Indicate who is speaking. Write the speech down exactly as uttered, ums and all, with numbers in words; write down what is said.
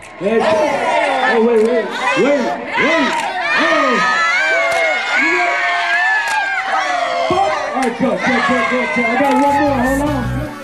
Speaker 1: Hey, oh, wait, wait, wait, wait. Hey. All right, go, go, go, go, go. I got one more. Hold on.